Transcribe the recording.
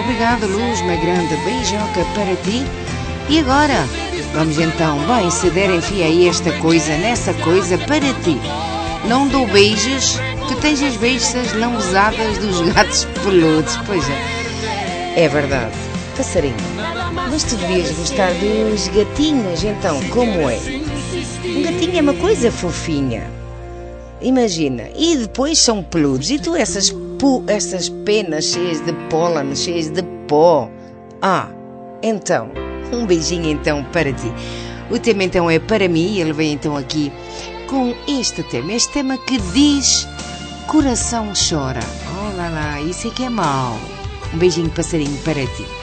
obrigado, Luz, uma grande beijoca para ti. E agora, vamos então, bem, se der, enfia aí esta coisa, nessa coisa para ti. Não dou beijos, que tens as beiças não usadas dos gatos peludos. Pois é verdade, passarinho. Mas tu devias gostar dos gatinhos, então, como é? Um gatinho é uma coisa fofinha. Imagina, e depois são peludos. E tu essas penas cheias de pólen, cheias de pó. Então, um beijinho então para ti. O tema então é para mim e ele vem então aqui com este tema que diz coração chora. Oh lá lá, isso é que é mau. Um beijinho passarinho para ti.